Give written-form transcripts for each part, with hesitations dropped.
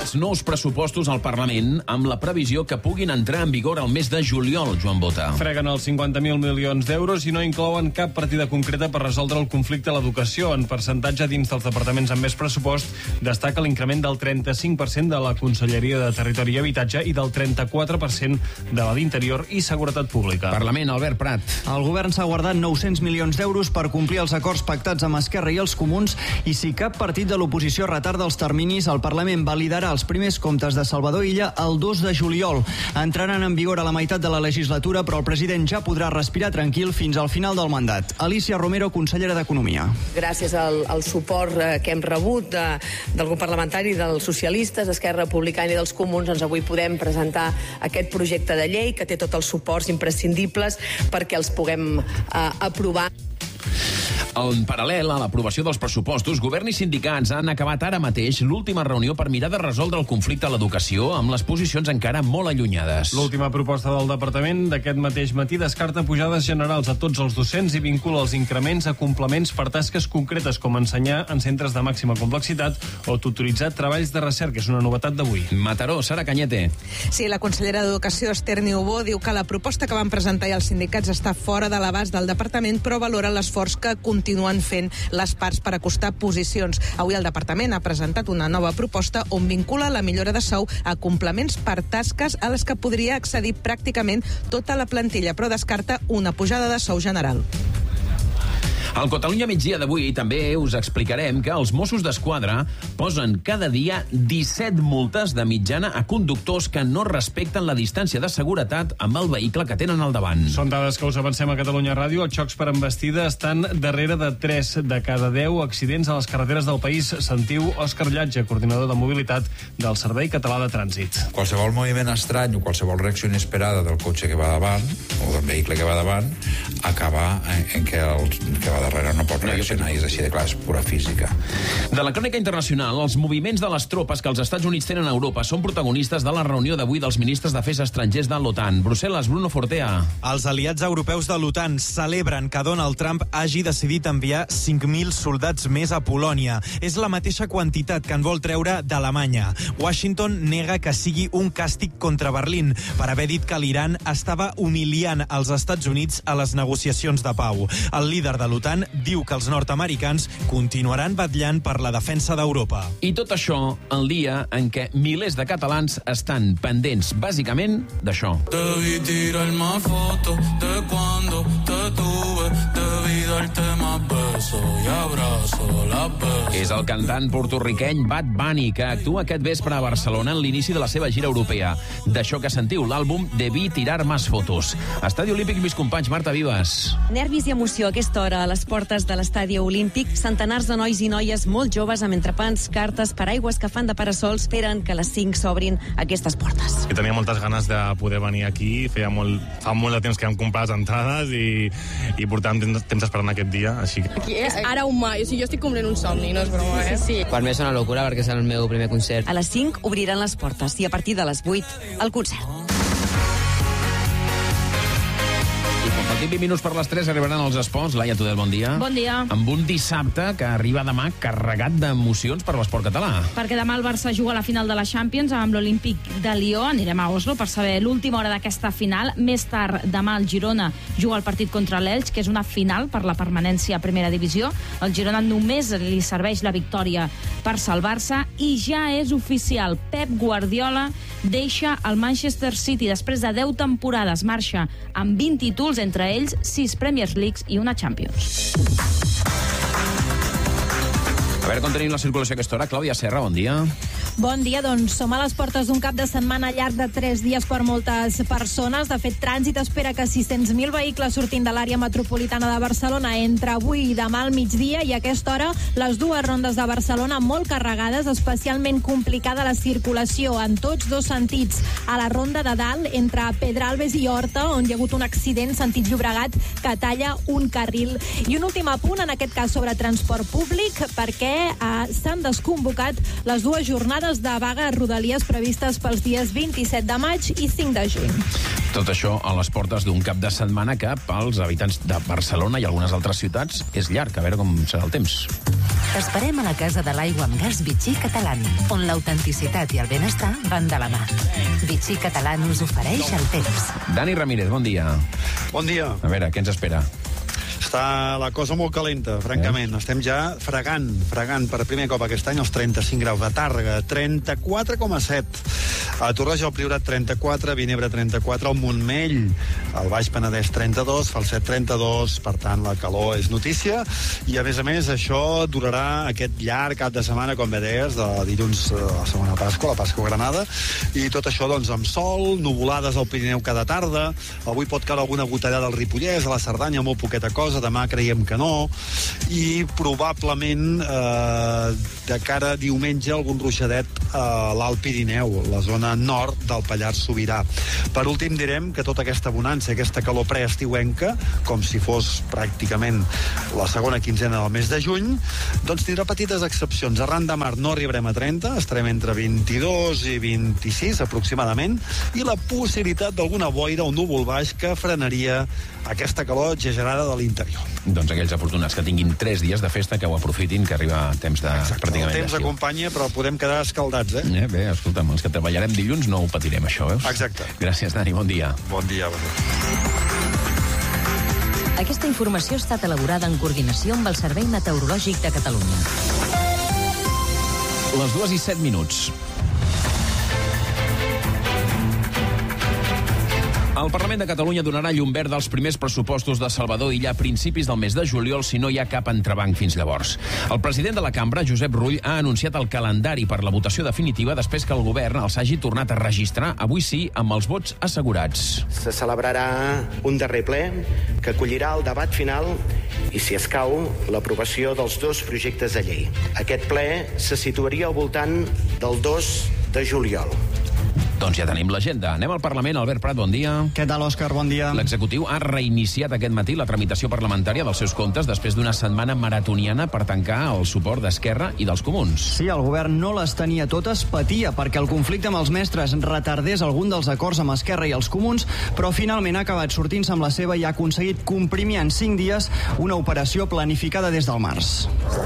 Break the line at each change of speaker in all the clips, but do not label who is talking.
els nous pressupostos al Parlament amb la previsió que puguin entrar en vigor al mes de juliol, Joan Bota.
Freguen els 50.000 milions d'euros i no inclouen cap partida concreta per resoldre el conflicte a l'educació. En percentatge dins dels departaments amb més pressupost destaca l'increment del 35% de la Conselleria de Territori i Habitatge i del 34% de la d'Interior i Seguretat Pública.
Parlament, Albert Prat.
El govern s'ha guardat 900 milions d'euros per complir els acords pactats amb Esquerra i els Comuns, i si cap partit de l'oposició retarda els terminis, el Parlament validarà els primers comptes de Salvador Illa el 2 de juliol. Entraran en vigor a la meitat de la legislatura, però el president ja podrà respirar tranquil fins al final del mandat. Alicia Romero, consellera d'Economia.
Gràcies al suport que hem rebut del grup parlamentari dels socialistes, Esquerra Republicana i dels Comuns, doncs avui podem presentar aquest projecte de llei que té tots els suports imprescindibles perquè els puguem aprovar.
En paral·lel a l'aprovació dels pressupostos, govern i sindicats han acabat ara mateix l'última reunió per mirar de resoldre el conflicte a l'educació amb les posicions encara molt allunyades.
L'última proposta del departament d'aquest mateix matí descarta pujades generals a tots els docents i vincula els increments a complements per tasques concretes com ensenyar en centres de màxima complexitat o tutoritzar treballs de recerca. És una novetat d'avui.
Mataró, Sara Cañete.
Sí, la consellera d'Educació, Esther Niubó, diu que la proposta que van presentar els sindicats està fora de l'abast del departament, però valora l'esforç que continuen fent les parts per acostar posicions. Avui el departament ha presentat una nova proposta on vincula la millora de sou a complements per tasques a les que podria accedir pràcticament tota la plantilla, però descarta una pujada de sou general.
Al Catalunya migdia d'avui també us explicarem que els Mossos d'Esquadra posen cada dia 17 multes de mitjana a conductors que no respecten la distància de seguretat amb el vehicle que tenen al davant.
Són dades que us avancem a Catalunya Ràdio. Els xocs per embestida estan darrere de 3 de cada 10 accidents a les carreteres del país. Sentiu Òscar Llatge, coordinador de mobilitat del Servei Català de Trànsit.
Qualsevol moviment estrany o qualsevol reacció inesperada del cotxe que va davant o del vehicle que va davant acaba en que el que va darrere no pot reaccionar, i és així de clar, és pura física.
De la crònica internacional, els moviments de les tropes que els Estats Units tenen a Europa són protagonistes de la reunió d'avui dels ministres d'Afers Estrangers de l'OTAN. Brussel·les, Bruno Fortea.
Els aliats europeus de l'OTAN celebren que Donald Trump hagi decidit enviar 5.000 soldats més a Polònia. És la mateixa quantitat que en vol treure d'Alemanya. Washington nega que sigui un càstig contra Berlín per haver dit que l'Iran estava humiliant els Estats Units a les negociacions de pau. El líder de l'OTAN diu que els nord-americans continuaran vetllant per la defensa d'Europa.
I tot això el dia en què milers de catalans estan pendents, bàsicament, d'això.
Debí tirarme fotos de cuando te tuve, debí darte más besos y abrazo las besos.
És el cantant porto-riqueny Bad Bunny, que actua aquest vespre a Barcelona en l'inici de la seva gira europea. D'això que sentiu l'àlbum Debí tirar más fotos. Estadi Olímpic, mis companys, Marta Vives.
Nervis i emoció a aquesta hora a les portes de l'Estadi Olímpic. Centenars de nois i noies molt joves amb entrepans, cartes, paraigües que fan de parasols esperen que a les 5 s'obrin aquestes portes.
I tenia moltes ganes de poder venir aquí. Fa molt de temps que hem comprat les entrades i portàvem temps esperant aquest dia. Així que...
Aquí és ara o mai. O sigui, jo estic complint un somni, no és broma,
Sí. Per mi és una locura perquè és el meu primer concert.
A les 5 obriran les portes i a partir de les 8 el concert.
20 minuts per les 3 arribaran els esports. Laia Tudel, bon dia.
Bon dia.
Amb un dissabte que arriba demà carregat d'emocions per l'esport català.
Perquè demà el Barça juga a la final de la Champions amb l'Olímpic de Lió. Anirem a Oslo per saber l'última hora d'aquesta final. Més tard, demà el Girona juga el partit contra l'Elx, que és una final per la permanència a primera divisió. El Girona només li serveix la victòria per salvar-se i ja és oficial. Pep Guardiola deixa el Manchester City després de 10 temporades. Marxa amb 20 títols, entre ells 6 Premier Leagues i una Champions.
A veure com tenim la circulació a aquesta hora. Clàudia Serra, bon dia.
Bon dia, doncs som a les portes d'un cap de setmana llarg de 3 dies per moltes persones. De fet, Trànsit espera que 600.000 vehicles sortin de l'àrea metropolitana de Barcelona entre avui i demà al migdia, i a aquesta hora les dues rondes de Barcelona molt carregades, especialment complicada la circulació en tots dos sentits. A la ronda de dalt, entre Pedralbes i Horta, on hi ha hagut un accident sentit Llobregat que talla un carril. I un últim apunt, en aquest cas sobre transport públic, perquè s'han desconvocat les dues jornades de vaga a Rodalies previstes pels dies 27 de maig i 5 de juny.
Tot això a les portes d'un cap de setmana que pels habitants de Barcelona i algunes altres ciutats és llarg. A veure com serà el temps.
T'esperem a la Casa de l'Aigua amb Gas Vichy Catalán, on l'autenticitat i el benestar van de la mà. Vichy Catalán us ofereix el temps.
Dani Ramírez, bon dia.
Bon dia.
A veure, què ens espera?
Està la cosa molt calenta, francament. Estem ja fregant per primer cop aquest any els 35 graus. A Tàrrega, 34,7. A Torroja del Priorat, 34. Vinebre, 34. Al Montmell, al Baix Penedès, 32. Falset, 32. Per tant, la calor és notícia. I, a més, això durarà aquest llarg cap de setmana, com bé deies, de dilluns a la segona Pasqua, la Pasqua Granada. I tot això, doncs, amb sol, nuvolades al Pirineu cada tarda. Avui pot caure alguna gotellada al Ripollès, a la Cerdanya, molt poqueta cosa. Demà creiem que no, i probablement de cara a diumenge algun ruixadet a l'Alt Pirineu, la zona nord del Pallars Sobirà. Per últim direm que tota aquesta bonança, aquesta calor preestiuenca, com si fos pràcticament la segona quinzena del mes de juny, doncs tindrà petites excepcions. Arran de mar no arribarem a 30, estarem entre 22 i 26 aproximadament, i la possibilitat d'alguna boira o núvol baix que frenaria aquesta calor exagerada de l'interior.
Doncs aquells afortunats que tinguin 3 dies de festa, que ho aprofitin, que arriba temps de pràcticament
el temps acompanya, però podem quedar escaldats, eh?
Bé, escolta'm, els que treballarem dilluns no ho patirem, això, veus?
Exacte.
Gràcies, Dani, bon dia.
Bon dia.
Aquesta informació ha estat elaborada en coordinació amb el Servei Meteorològic de Catalunya.
Les 2:07. El Parlament de Catalunya donarà llum verda als primers pressupostos de Salvador Illa a principis del mes de juliol, si no hi ha cap entrebanc fins llavors. El president de la cambra, Josep Rull, ha anunciat el calendari per la votació definitiva després que el govern els hagi tornat a registrar, avui sí, amb els vots assegurats.
Se celebrarà un darrer ple que acollirà el debat final i, si escau, l'aprovació dels 2 projectes de llei. Aquest ple se situaria al voltant del 2 de juliol.
Doncs ja tenim l'agenda. Anem al Parlament. Albert Prat, bon dia.
Què tal, Òscar? Bon dia.
L'executiu ha reiniciat aquest matí la tramitació parlamentària dels seus comptes després d'una setmana maratoniana per tancar el suport d'Esquerra i dels Comuns.
Sí, el govern no les tenia totes, patia perquè el conflicte amb els mestres retardés algun dels acords amb Esquerra i els Comuns, però finalment ha acabat sortint-se amb la seva i ha aconseguit comprimir en 5 dies una operació planificada des del març.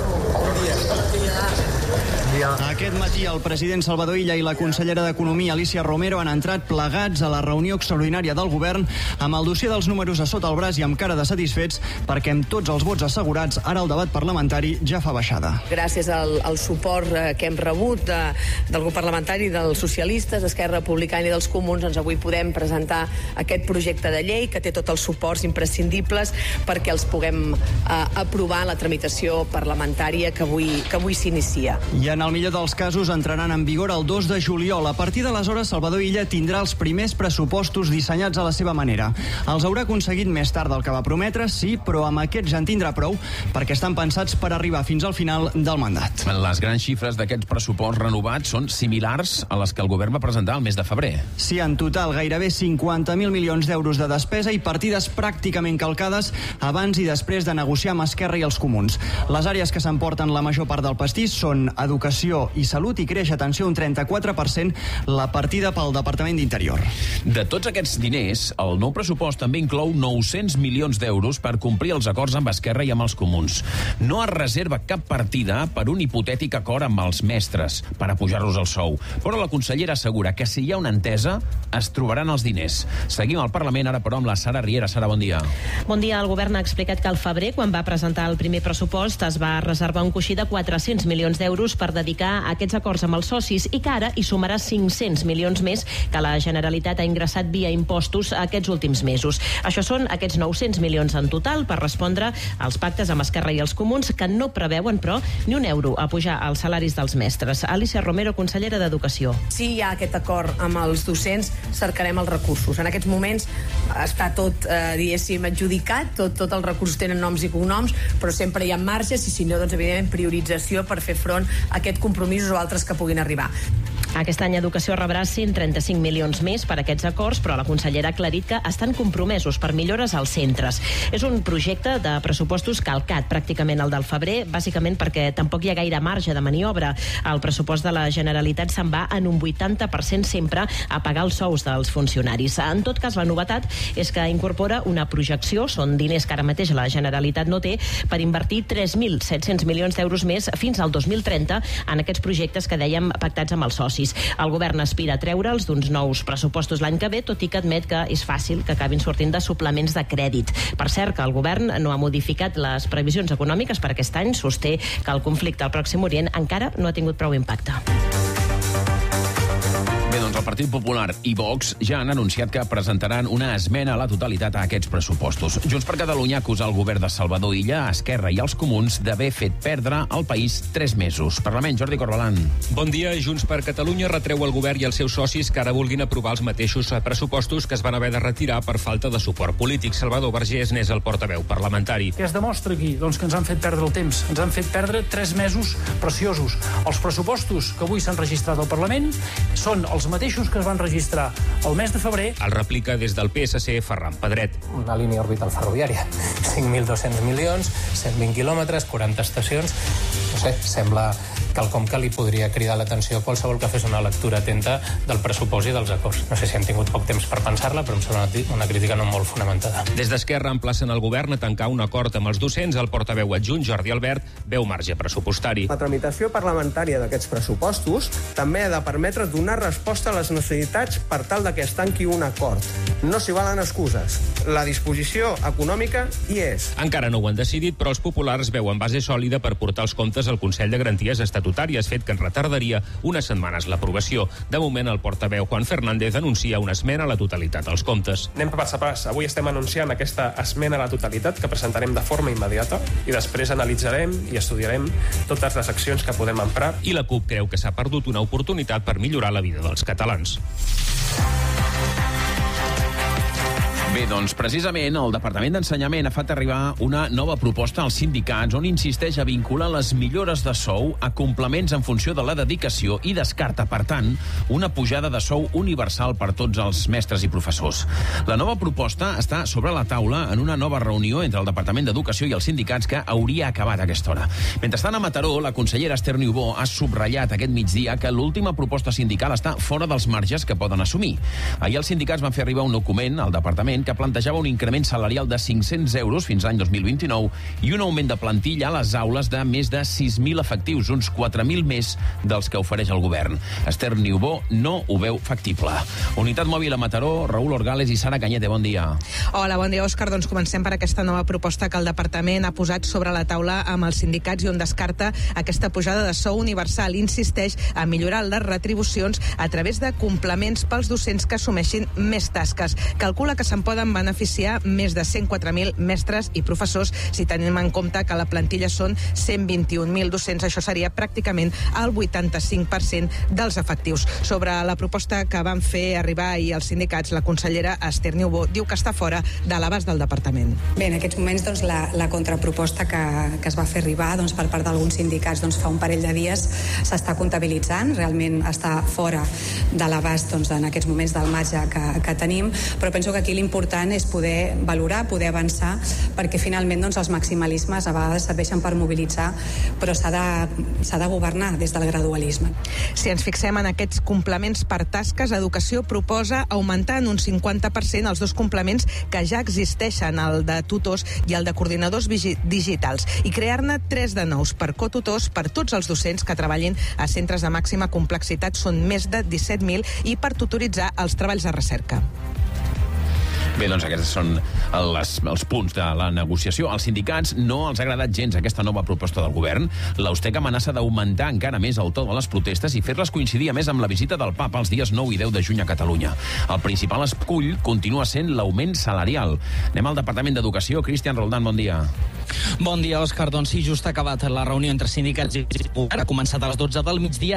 Aquest matí el president Salvador Illa i la consellera d'Economia, Alicia Romero, han entrat plegats a la reunió extraordinària del govern amb el dossier dels números a sota el braç i amb cara de satisfets perquè amb tots els vots assegurats ara el debat parlamentari ja fa baixada.
Gràcies al suport que hem rebut del grup parlamentari dels socialistes, Esquerra Republicana i dels Comuns, doncs avui podem presentar aquest projecte de llei que té tots els suports imprescindibles perquè els puguem aprovar en la tramitació parlamentària que avui s'inicia.
I en el millor dels casos entraran en vigor el 2 de juliol. A partir d'aleshores, Salvador Illa tindrà els primers pressupostos dissenyats a la seva manera. Els haurà aconseguit més tard del que va prometre, sí, però amb aquests ja en tindrà prou perquè estan pensats per arribar fins al final del mandat.
Les grans xifres d'aquests pressuposts renovats són similars a les que el govern va presentar el mes de febrer.
Sí, en total gairebé 50.000 milions d'euros de despesa i partides pràcticament calcades abans i després de negociar amb Esquerra i els Comuns. Les àrees que s'emporten la major part del pastís són educació i salut i creix, atenció, un 34% la partida pel Departament d'Interior.
De tots aquests diners, el nou pressupost també inclou 900 milions d'euros per complir els acords amb Esquerra i amb els Comuns. No es reserva cap partida per un hipotètic acord amb els mestres per apujar-los el sou, però la consellera assegura que si hi ha una entesa es trobaran els diners. Seguim al Parlament ara, però, amb la Sara Riera. Sara, bon dia.
Bon dia. El govern ha explicat que al febrer, quan va presentar el primer pressupost, es va reservar un coixí de 400 milions d'euros per dedicar a aquests acords amb els socis i que ara hi sumarà 500 milions més que la Generalitat ha ingressat via impostos aquests últims mesos. Això són aquests 900 milions en total per respondre als pactes amb Esquerra i els Comuns, que no preveuen, però, ni un euro a pujar els salaris dels mestres. Alicia Romero, consellera d'Educació.
Si hi ha aquest acord amb els docents, cercarem els recursos. En aquests moments està tot, diguéssim, adjudicat, tots els recursos tenen noms i cognoms, però sempre hi ha marges i, si no, doncs, evidentment, priorització per fer front a aquests compromisos o altres que puguin arribar.
Aquest any Educació rebrà 135 milions més per aquests acords, però la consellera ha aclarit que estan compromesos per millores als centres. És un projecte de pressupostos calcat, pràcticament el del febrer, bàsicament perquè tampoc hi ha gaire marge de maniobra. El pressupost de la Generalitat se'n va en un 80% sempre a pagar els sous dels funcionaris. En tot cas, la novetat és que incorpora una projecció, són diners que ara mateix la Generalitat no té, per invertir 3.700 milions d'euros més fins al 2030 en aquests projectes que dèiem pactats amb els socis. El govern aspira a treure'ls d'uns nous pressupostos l'any que ve, tot i que admet que és fàcil que acabin sortint de suplements de crèdit. Per cert, que el govern no ha modificat les previsions econòmiques per aquest any, sosté que el conflicte al Pròxim Orient encara no ha tingut prou impacte.
Bé, doncs el Partit Popular i Vox ja han anunciat que presentaran una esmena a la totalitat a aquests pressupostos. Junts per Catalunya acusa el govern de Salvador Illa, Esquerra i els Comuns d'haver fet perdre al país 3 mesos. Parlament, Jordi Corbalan.
Bon dia. Junts per Catalunya retreu al govern i als seus socis que ara vulguin aprovar els mateixos pressupostos que es van haver de retirar per falta de suport polític. Salvador Vergés n'és el portaveu parlamentari.
Què es demostra aquí? Doncs que ens han fet perdre el temps. Ens han fet perdre 3 mesos preciosos. Els pressupostos que avui s'han registrat al Parlament són els mateixos que es van registrar el mes de febrer.
El replica des del PSC Ferran Pedret.
Una línia orbital ferroviària, 5.200 milions, 120 quilòmetres, 40 estacions. No sé, sembla quelcom que li podria cridar l'atenció a qualsevol que fes una lectura atenta del pressupost i dels acords. No sé si hem tingut poc temps per pensar-la, però em sembla una crítica no molt fonamentada.
Des d'Esquerra emplacen el govern a tancar un acord amb els docents. El portaveu adjunt, Jordi Albert, veu marge pressupostari.
La tramitació parlamentària d'aquests pressupostos també ha de permetre donar resposta a les necessitats per tal de que es tanqui un acord. No s'hi valen excuses. La disposició econòmica hi és.
Encara no ho han decidit, però els populars veuen base sòlida per portar els comptes al Consell de Garanties Estatutàries, fet que en retardaria unes setmanes l'aprovació. De moment, el portaveu Juan Fernández anuncia una esmena a la totalitat als comptes.
Anem pas a pas. Avui estem anunciant aquesta esmena a la totalitat que presentarem de forma immediata i després analitzarem i estudiarem totes les accions que podem emprar.
I la CUP creu que s'ha perdut una oportunitat per millorar la vida dels catalans.
Bé, doncs precisament el Departament d'Ensenyament ha fet arribar una nova proposta als sindicats on insisteix a vincular les millores de sou a complements en funció de la dedicació i descarta, per tant, una pujada de sou universal per tots els mestres i professors. La nova proposta està sobre la taula en una nova reunió entre el Departament d'Educació i els sindicats que hauria acabat a aquesta hora. Mentrestant, a Mataró, la consellera Esther Niubó ha subratllat aquest migdia que l'última proposta sindical està fora dels marges que poden assumir. Ahir els sindicats van fer arribar un document al departament que plantejava un increment salarial de 500 euros fins l'any 2029 i un augment de plantilla a les aules de més de 6.000 efectius, uns 4.000 més dels que ofereix el govern. Esther Niubó no ho veu factible. Unitat Mòbil a Mataró, Raül Orgales i Sara Cañete, bon dia.
Hola, bon dia, Òscar. Doncs comencem per aquesta nova proposta que el departament ha posat sobre la taula amb els sindicats i on descarta aquesta pujada de sou universal. Insisteix a millorar les retribucions a través de complements pels docents que assumeixin més tasques. Calcula que se'n poden beneficiar més de 104.000 mestres i professors si tenim en compte que la plantilla són 121.000 docents. Això seria pràcticament el 85% dels efectius. Sobre la proposta que van fer arribar ahir els sindicats, la consellera Esther Niubó diu que està fora de l'abast del departament.
Bé, en aquests moments la contraproposta que es va fer arribar per part d'alguns sindicats fa un parell de dies s'està comptabilitzant, realment està fora de l'abast en aquests moments del marge que tenim, però penso que aquí l'important és poder valorar, poder avançar, perquè finalment els maximalismes a vegades serveixen per mobilitzar, però s'ha de governar des del gradualisme.
Si ens fixem en aquests complements per tasques, Educació proposa augmentar en un 50% els dos complements que ja existeixen, el de tutors i el de coordinadors digitals, i crear-ne 3 de nous per cotutors per tots els docents que treballin a centres de màxima complexitat, són més de 17.000, i per tutoritzar els treballs de recerca.
Bé, doncs aquests són els punts de la negociació. Als sindicats no els ha agradat gens aquesta nova proposta del govern. L'Austec amenaça d'augmentar encara més el to de les protestes i fer-les coincidir a més amb la visita del papa els dies 9 i 10 de juny a Catalunya. El principal escull continua sent l'augment salarial. Anem al Departament d'Educació. Cristian Roldán, bon dia.
Bon dia, Òscar. Doncs sí, just ha acabat la reunió entre sindicats i govern. Ha començat a les 12 del migdia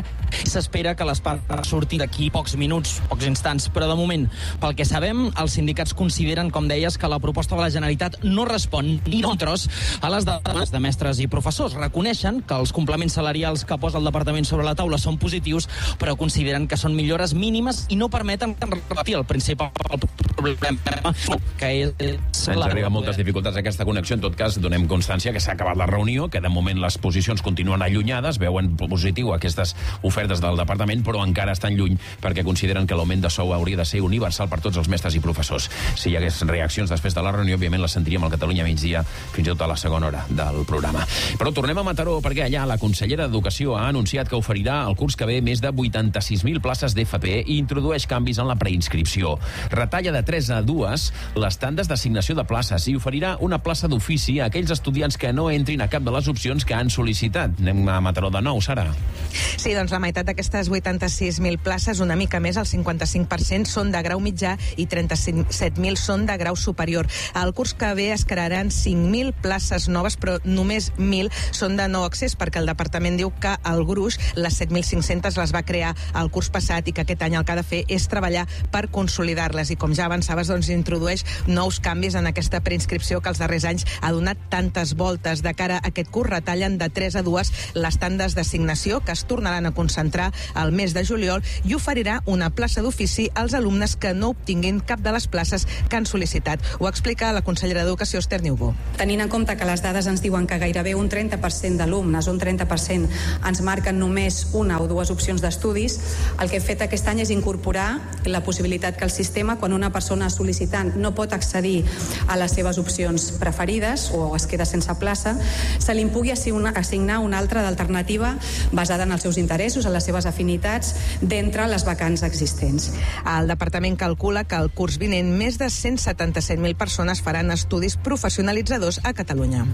S'espera que l'espart surti d'aquí pocs minuts, pocs instants, però de moment, pel que sabem, els sindicats consideren, com deies, que la proposta de la Generalitat no respon ni d'un tros a les demandes de mestres i professors. Reconeixen que els complements salarials que posa el departament sobre la taula són positius, però consideren que són millores mínimes i no permeten repetir el principal problema, que és...
Ens arriben moltes dificultats a aquesta connexió. En tot cas, donem constància que s'ha acabat la reunió, que de moment les posicions continuen allunyades, veuen positiu aquestes ofertes del departament, però encara estan lluny perquè consideren que l'augment de sou hauria de ser universal per tots els mestres i professors. Si hi hagués reaccions després de la reunió, òbviament les sentiríem al Catalunya migdia, fins i tot a la segona hora del programa. Però tornem a Mataró, perquè allà la consellera d'Educació ha anunciat que oferirà el curs que ve més de 86.000 places d'FP i introdueix canvis en la preinscripció. Retalla de 3 a 2 les tandes d'assignació de places i oferirà una plaça d'ofici a aquells estudiants que no entrin a cap de les opcions que han sol·licitat. Anem a Mataró de nou, Sara.
Sí, doncs la meitat d'aquestes 86.000 places, una mica més, el 55% són de grau mitjà i 37.000 són de grau superior. Al curs que ve es crearan 5.000 places noves, però només 1.000 són de nou accés, perquè el departament diu que el gruix, les 7.500, les va crear el curs passat i que aquest any el que ha de fer és treballar per consolidar-les. I com ja avançaves, doncs introdueix nous canvis en aquesta preinscripció que els darrers anys ha donat tantes voltes. De cara a aquest curs retallen de 3 a 2 les tandes d'assignació, que es tornaran a concentrar al mes de juliol, i oferirà una plaça d'ofici als alumnes que no obtinguin cap de les places que han sol·licitat. Ho explica la consellera d'Educació, Esther Niubó.
Tenint en compte que les dades ens diuen que gairebé un 30% d'alumnes, un 30% ens marquen només una o dues opcions d'estudis, el que he fet aquest any és incorporar la possibilitat que el sistema, quan una persona sol·licitant no pot accedir a les seves opcions preferides o es queda sense plaça, se li pugui assignar una altra d'alternativa basada en els seus interessos, en les seves afinitats, d'entre les vacants existents.
El departament calcula que el curs vinent més de 177.000 persones faran estudis professionalitzadors a Catalunya.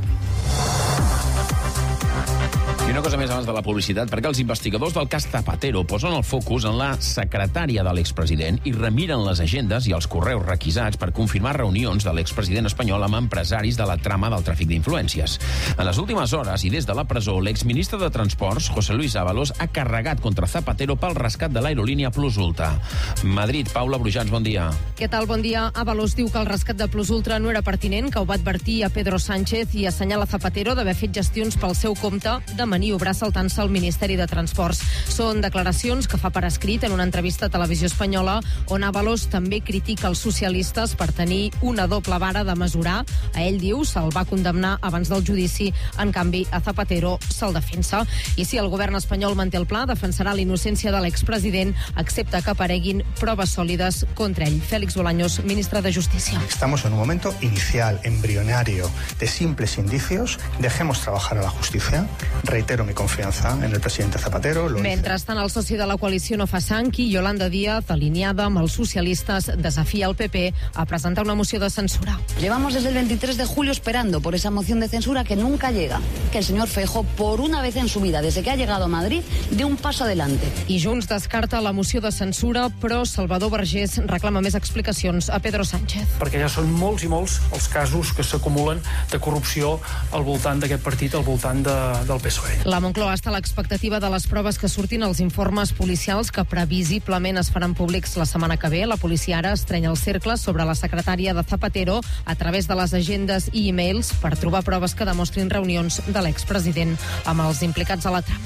I una cosa més abans de la publicitat, perquè els investigadors del cas Zapatero posen el focus en la secretària de l'expresident i remiren les agendes i els correus requisats per confirmar reunions de l'expresident espanyol amb empresaris de la trama del tràfic d'influències. En les últimes hores i des de la presó, l'exministre de Transports, José Luis Ábalos, ha carregat contra Zapatero pel rescat de l'aerolínia Plus Ultra. Madrid, Paula Brujans, bon dia.
Què tal? Bon dia. Ábalos diu que el rescat de Plus Ultra no era pertinent, que ho va advertir a Pedro Sánchez i assenyala Zapatero d'haver fet gestions pel seu compte de maniobrar saltant-se al Ministeri de Transports. Són declaracions que fa per escrit en una entrevista a Televisió Espanyola, on Ábalos també critica els socialistes per tenir una doble vara de mesurar. A ell, diu, se'l va condemnar abans del judici, en canvi a Zapatero se'l defensa. I si el govern espanyol manté el pla, defensarà la innocència de l'expresident, excepte que apareguin proves sòlides contra ell. Félix Bolaños, ministre de Justícia.
Estamos en un momento inicial, embrionario, de simples indicios. Dejemos trabajar a la justicia. Reitero mi confianza en el presidente Zapatero.
Mentrestant, el soci de la coalició no fa sang i Yolanda Díaz, alineada amb els socialistes, desafia el PP a presentar una moció de censura.
Llevamos desde el 23 de julio esperando por esa moción de censura que nunca llega. Que el señor Feijóo, por una vez en su vida, desde que ha llegado a Madrid, dé un paso adelante.
I Junts descarta la moció de censura, però Salvador Vergés reclama més explicacions a Pedro Sánchez.
Perquè ja són molts i molts els casos que s'acumulen de corrupció al voltant d'aquest partit, al voltant del PSOE.
La Moncloa està a l'expectativa de les proves que surtin als informes policials que previsiblement es faran públics la setmana que ve. La policia ara estrenya el cercle sobre la secretària de Zapatero a través de les agendes i e-mails per trobar proves que demostrin reunions de l'expresident amb els implicats a la trama.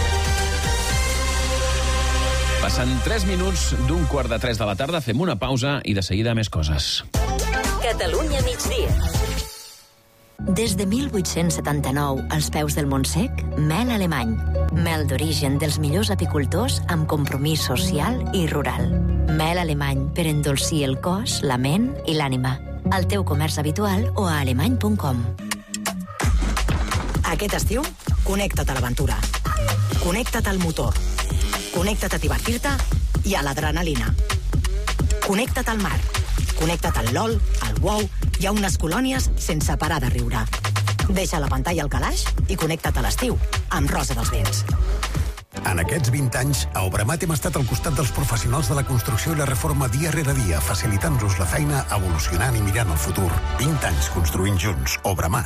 Passen 3 minuts d'un 2:45 de la tarda, fem una pausa i de seguida més coses.
Catalunya migdia. Des de 1879, als peus del Montsec, mel alemany. Mel d'origen dels millors apicultors amb compromís social i rural. Mel alemany per endolcir el cos, la ment i l'ànima. Al teu comerç habitual o a alemany.com.
Aquest estiu, connecta't a l'aventura. Connecta't al motor. Connecta't a divertir-te i a l'adrenalina. Connecta't al mar. Connecta't al LOL, al WoW i a unes colònies sense parar de riure. Deixa la pantalla al calaix i connecta't a l'estiu amb Rosa dels Vents.
En aquests 20 anys, a Obramat hem estat al costat dels professionals de la construcció i la reforma dia rere dia, facilitant-nos la feina, evolucionant i mirant el futur. 20 anys construint junts. Obramat.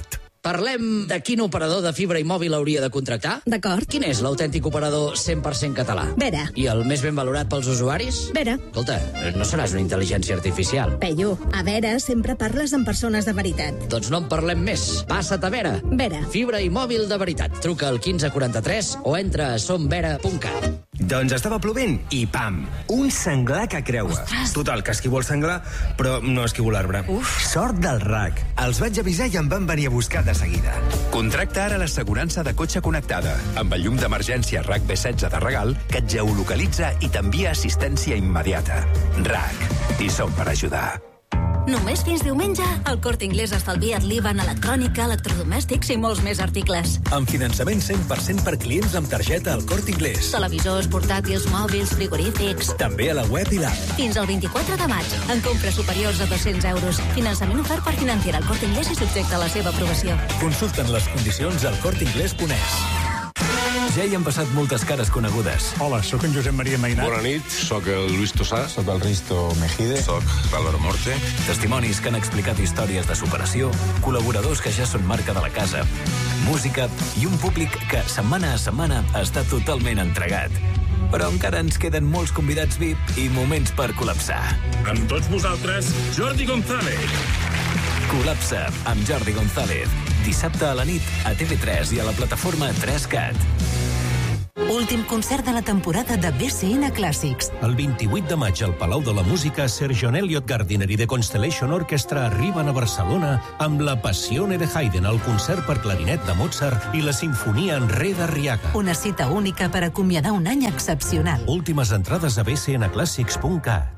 Parlem de quin operador de fibra i mòbil hauria de contractar?
D'acord.
Quin és l'autèntic operador 100% català?
Vera.
I el més ben valorat pels usuaris?
Vera.
Escolta, no seràs una intel·ligència artificial.
Peyu, a Vera sempre parles amb persones de veritat.
Doncs no en parlem més. Passa't a Vera.
Vera.
Fibra i mòbil de veritat. Truca al 1543 o entra a somvera.cat.
Doncs estava plovent i pam, un senglar que creua.
Ostres.
Total, que esquivo el senglar, però no esquivo l'arbre. Sort del RAC. Els vaig avisar i em van venir a buscar de seguida.
Contracta ara l'assegurança de cotxe connectada, amb el llum d'emergència RAC B16 de regal, que et geolocalitza i t'envia assistència immediata. RAC. I som per ajudar.
Només fins diumenge, el Corte Inglés estalvia't l'IVA en electrònica, electrodomèstics i molts més articles.
Amb finançament 100% per clients amb targeta al Corte Inglés.
Televisors, portàtils, mòbils, frigorífics...
També a la web i l'app.
Fins al 24 de maig, en compres superiors a 200 euros. Finançament ofert per Financiera al Corte Inglés i subjecte a la seva aprovació.
Consulten les condicions al corteinglés.es. Ja hi han passat moltes cares conegudes.
Hola, sóc en Josep Maria Mainat.
Bona nit, sóc el Luis Tosà.
Sóc el Risto Mejide.
Sóc Valor Morte.
Testimonis que han explicat històries de superació, col·laboradors que ja són marca de la casa, música i un públic que setmana a setmana està totalment entregat. Però encara ens queden molts convidats VIP i moments per col·lapsar.
Amb tots vosaltres, Jordi González.
Col·lapsa amb Jordi González. Dissabte a la nit a TV3 i a la plataforma 3CAT.
Últim concert de la temporada de BCN Clàssics.
El 28 de maig al Palau de la Música, Sir John Eliot Gardiner i The Constellation Orchestra arriben a Barcelona amb la Passione de Haydn, el concert per clarinet de Mozart i la Sinfonia en Re d'Arriaga.
Una cita única per acomiadar un any excepcional.
Últimes entrades a bcnclassics.cat.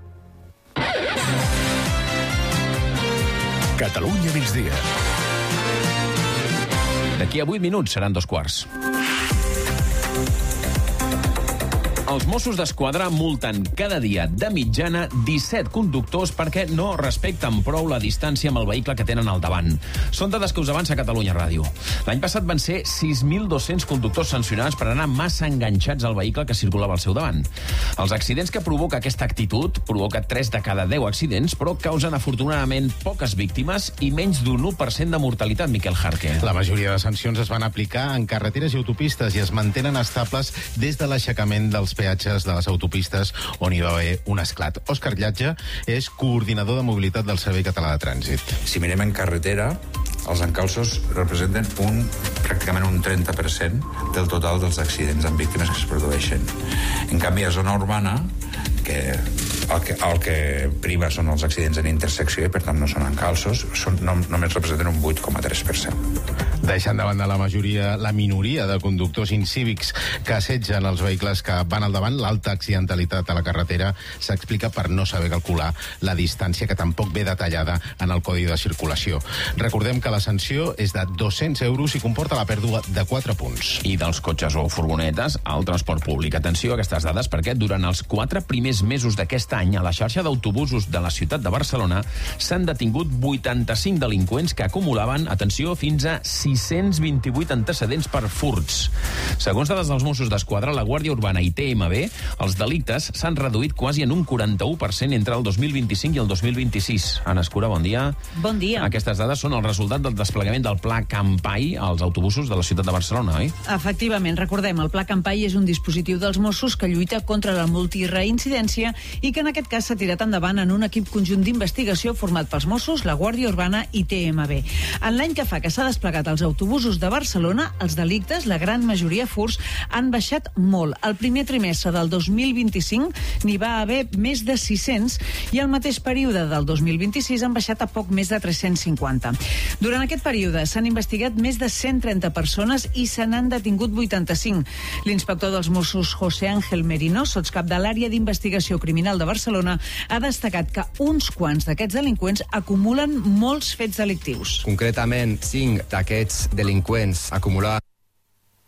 Catalunya migdia.
D'aquí a 8 minuts seran 2:15. Els Mossos d'Esquadra multen cada dia de mitjana 17 conductors perquè no respecten prou la distància amb el vehicle que tenen al davant. Són dades que us avança Catalunya Ràdio. L'any passat van ser 6.200 conductors sancionats per anar massa enganxats al vehicle que circulava al seu davant. Els accidents que provoca aquesta actitud provoca 3 de cada 10 accidents, però causen afortunadament poques víctimes i menys d'un 1% de mortalitat, Miquel Jarque.
La majoria de sancions es van aplicar en carreteres i autopistes i es mantenen estables des de l'aixecament dels peatges de les autopistes on hi va haver un esclat. Òscar Llatge és coordinador de mobilitat del Servei Català de Trànsit.
Si mirem en carretera, els encalços representen pràcticament un 30% del total dels accidents amb víctimes que es produeixen. En canvi, a zona urbana, que el que priva són els accidents en intersecció i per tant no són encalços, només representen un 8,3%.
Deixant de banda la minoria de conductors incívics que assetgen els vehicles que van al davant, l'alta accidentalitat a la carretera s'explica per no saber calcular la distància que tampoc ve detallada en el Codi de Circulació. Recordem que la sanció és de 200 euros i comporta la pèrdua de 4 punts.
I dels cotxes o furgonetes al transport públic. Atenció a aquestes dades perquè durant els 4 primers mesos d'aquest any a la xarxa d'autobusos de la ciutat de Barcelona s'han detingut 85 delinqüents que acumulaven, atenció, fins a 628 antecedents per furts. Segons dades dels Mossos d'Esquadra, la Guàrdia Urbana i TMB, els delictes s'han reduït quasi en un 41% entre el 2025 i el 2026. Anna Escura, bon dia.
Bon dia.
Aquestes dades són el resultat del desplegament del Pla Campai als autobusos de la ciutat de Barcelona, oi?
Efectivament, recordem, el Pla Campai és un dispositiu dels Mossos que lluita contra la multireincidència i que en aquest cas s'ha tirat endavant en un equip conjunt d'investigació format pels Mossos, la Guàrdia Urbana i TMB. En l'any que fa que s'ha desplegat als autobusos de Barcelona, els delictes, la gran majoria furts, han baixat molt. El primer trimestre del 2025 n'hi va haver més de 600 i el mateix període del 2026 han baixat a poc més de 350. Durant aquest període s'han investigat més de 130 persones i se n'han detingut 85. L'inspector dels Mossos, José Ángel Merino, sotscap de l'àrea d'investigació criminal de Barcelona, ha destacat que uns quants d'aquests delinqüents acumulen molts fets delictius.
Concretament, 5 d'aquests delinqüents acumulaven